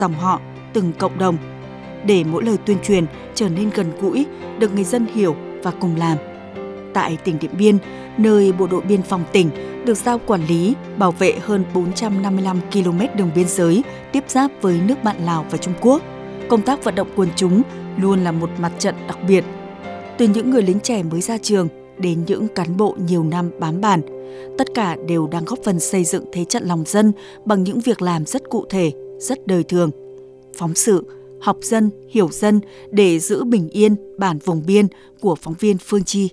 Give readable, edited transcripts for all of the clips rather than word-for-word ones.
dòng họ, từng cộng đồng, để mỗi lời tuyên truyền trở nên gần gũi, được người dân hiểu và cùng làm. Tại tỉnh Điện Biên, nơi Bộ đội Biên phòng tỉnh được giao quản lý, bảo vệ hơn 455 km đường biên giới tiếp giáp với nước bạn Lào và Trung Quốc, công tác vận động quần chúng luôn là một mặt trận đặc biệt. Từ những người lính trẻ mới ra trường đến những cán bộ nhiều năm bám bản, tất cả đều đang góp phần xây dựng thế trận lòng dân bằng những việc làm rất cụ thể, rất đời thường. Phóng sự, học dân, hiểu dân để giữ bình yên bản vùng biên của phóng viên Phương Chi.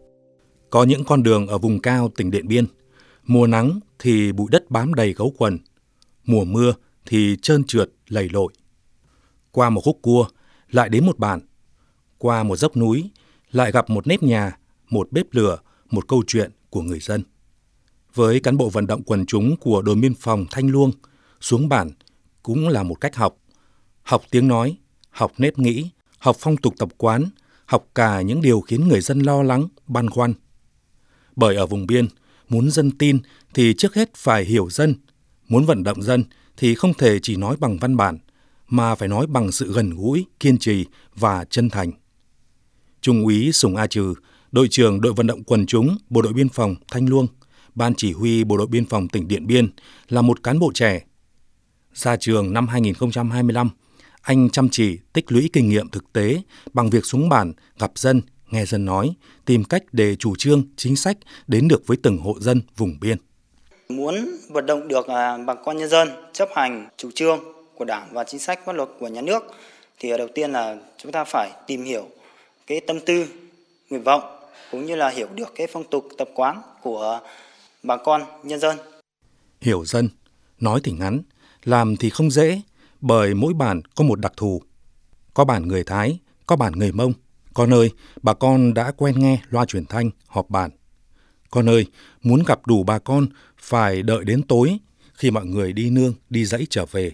Có những con đường ở vùng cao tỉnh Điện Biên, mùa nắng thì bụi đất bám đầy gấu quần, mùa mưa thì trơn trượt lầy lội. Qua một khúc cua lại đến một bản, qua một dốc núi lại gặp một nếp nhà, một bếp lửa, một câu chuyện của người dân. Với cán bộ vận động quần chúng của đồn biên phòng Thanh Luông, xuống bản cũng là một cách học. Học tiếng nói, học nếp nghĩ, học phong tục tập quán, học cả những điều khiến người dân lo lắng, băn khoăn. Bởi ở vùng biên, muốn dân tin thì trước hết phải hiểu dân. Muốn vận động dân thì không thể chỉ nói bằng văn bản, mà phải nói bằng sự gần gũi, kiên trì và chân thành. Trung úy Sùng A Trừ, đội trưởng đội vận động quần chúng Bộ đội Biên phòng Thanh Luông, Ban chỉ huy Bộ đội Biên phòng tỉnh Điện Biên, là một cán bộ trẻ. Ra trường năm 2025, anh chăm chỉ tích lũy kinh nghiệm thực tế bằng việc xuống bản, gặp dân, nghe dân nói, tìm cách để chủ trương, chính sách đến được với từng hộ dân vùng biên. Muốn vận động được bà con nhân dân chấp hành chủ trương của Đảng và chính sách pháp luật của nhà nước thì đầu tiên là chúng ta phải tìm hiểu cái tâm tư, nguyện vọng cũng như là hiểu được cái phong tục tập quán của bà con nhân dân. Hiểu dân, nói thì ngắn, làm thì không dễ, bởi mỗi bản có một đặc thù. Có bản người Thái, có bản người Mông, có nơi bà con đã quen nghe loa truyền thanh, họp bản. Có nơi muốn gặp đủ bà con phải đợi đến tối khi mọi người đi nương, đi dãy trở về.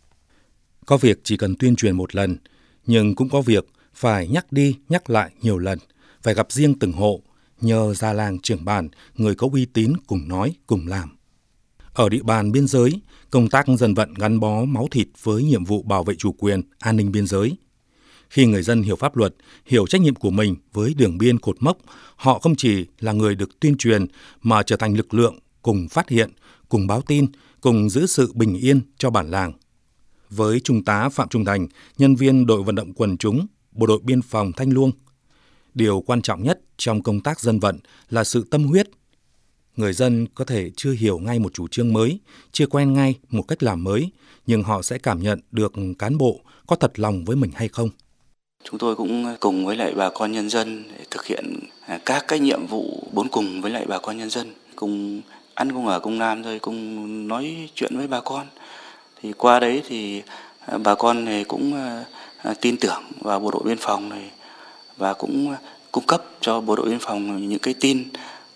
Có việc chỉ cần tuyên truyền một lần, nhưng cũng có việc phải nhắc đi, nhắc lại nhiều lần, phải gặp riêng từng hộ, nhờ già làng trưởng bản, người có uy tín cùng nói, cùng làm. Ở địa bàn biên giới, công tác dân vận gắn bó máu thịt với nhiệm vụ bảo vệ chủ quyền, an ninh biên giới. Khi người dân hiểu pháp luật, hiểu trách nhiệm của mình với đường biên cột mốc, họ không chỉ là người được tuyên truyền mà trở thành lực lượng cùng phát hiện, cùng báo tin, cùng giữ sự bình yên cho bản làng. Với Trung tá Phạm Trung Thành, nhân viên đội vận động quần chúng, Bộ đội Biên phòng Thanh Luông, điều quan trọng nhất trong công tác dân vận là sự tâm huyết. Người dân có thể chưa hiểu ngay một chủ trương mới, chưa quen ngay một cách làm mới, nhưng họ sẽ cảm nhận được cán bộ có thật lòng với mình hay không. Chúng tôi cũng cùng với lại bà con nhân dân để thực hiện các cái nhiệm vụ bốn cùng với lại bà con nhân dân, cùng ăn cùng ở cùng làm rồi cùng nói chuyện với bà con. Thì qua đấy thì bà con này cũng tin tưởng vào bộ đội biên phòng này và cũng cung cấp cho bộ đội biên phòng những cái tin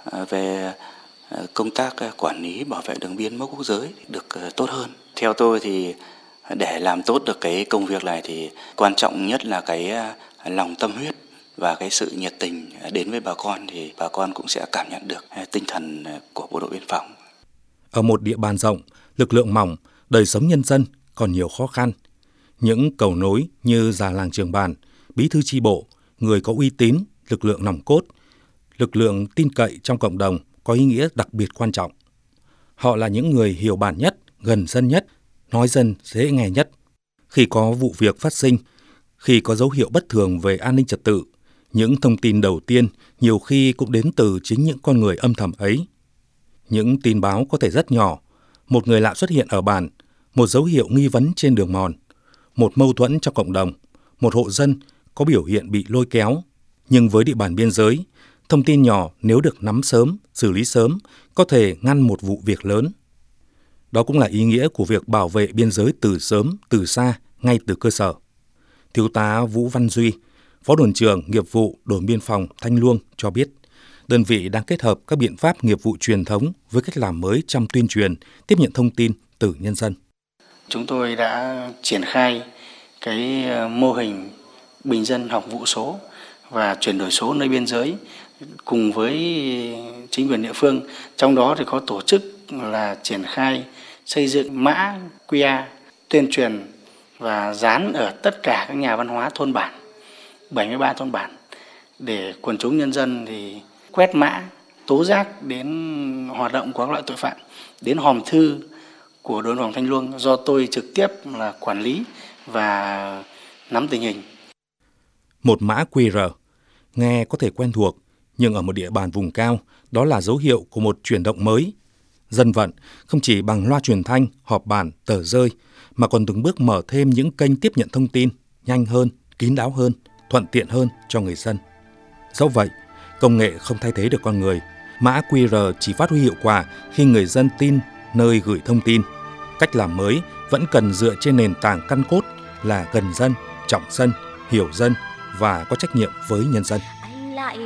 về công tác quản lý bảo vệ đường biên mốc quốc giới được tốt hơn. Theo tôi thì để làm tốt được cái công việc này thì quan trọng nhất là cái lòng tâm huyết và cái sự nhiệt tình đến với bà con thì bà con cũng sẽ cảm nhận được tinh thần của bộ đội biên phòng. Ở một địa bàn rộng, lực lượng mỏng, đời sống nhân dân còn nhiều khó khăn. Những cầu nối như già làng trưởng bản, bí thư chi bộ, người có uy tín, lực lượng nòng cốt, lực lượng tin cậy trong cộng đồng có ý nghĩa đặc biệt quan trọng. Họ là những người hiểu bản nhất, gần dân nhất, nói dân dễ nghe nhất. Khi có vụ việc phát sinh, khi có dấu hiệu bất thường về an ninh trật tự, những thông tin đầu tiên nhiều khi cũng đến từ chính những con người âm thầm ấy. Những tin báo có thể rất nhỏ, một người lạ xuất hiện ở bản, một dấu hiệu nghi vấn trên đường mòn, một mâu thuẫn trong cộng đồng, một hộ dân có biểu hiện bị lôi kéo. Nhưng với địa bàn biên giới, thông tin nhỏ nếu được nắm sớm, xử lý sớm, có thể ngăn một vụ việc lớn. Đó cũng là ý nghĩa của việc bảo vệ biên giới từ sớm, từ xa, ngay từ cơ sở. Thiếu tá Vũ Văn Duy, Phó đồn trưởng nghiệp vụ đồn biên phòng Thanh Luông cho biết, đơn vị đang kết hợp các biện pháp nghiệp vụ truyền thống với cách làm mới trong tuyên truyền, tiếp nhận thông tin từ nhân dân. Chúng tôi đã triển khai cái mô hình bình dân học vụ số và chuyển đổi số nơi biên giới cùng với chính quyền địa phương. Trong đó thì có tổ chức là triển khai xây dựng mã QR tuyên truyền và dán ở tất cả các nhà văn hóa thôn bản, 73 thôn bản, để quần chúng nhân dân thì quét mã, tố giác đến hoạt động của các loại tội phạm, đến hòm thư của đồn biên phòng Thanh Luông do tôi trực tiếp là quản lý và nắm tình hình. Một mã QR, nghe có thể quen thuộc, nhưng ở một địa bàn vùng cao, đó là dấu hiệu của một chuyển động mới. Dân vận không chỉ bằng loa truyền thanh, họp bản, tờ rơi, mà còn từng bước mở thêm những kênh tiếp nhận thông tin nhanh hơn, kín đáo hơn, thuận tiện hơn cho người dân. Dẫu vậy, công nghệ không thay thế được con người. Mã QR chỉ phát huy hiệu quả khi người dân tin nơi gửi thông tin. Cách làm mới vẫn cần dựa trên nền tảng căn cốt là gần dân, trọng dân, hiểu dân và có trách nhiệm với nhân dân.